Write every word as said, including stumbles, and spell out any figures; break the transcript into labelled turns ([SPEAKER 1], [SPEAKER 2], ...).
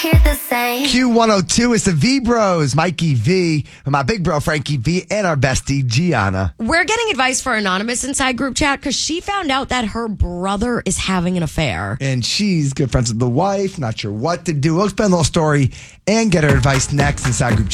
[SPEAKER 1] Hear the same.
[SPEAKER 2] Q one oh two is the V Bros, Mikey V, and my big bro Frankie V, and our bestie Gianna.
[SPEAKER 3] We're getting advice for Anonymous inside group chat because she found out that her brother is having an affair.
[SPEAKER 2] And she's good friends with the wife, not sure what to do. We'll explain the whole story and get her advice next inside group chat.